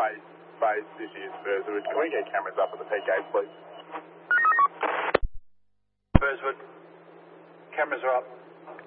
Base, this is Burswood. Can we get cameras up at the PK, please? Burswood, cameras are up.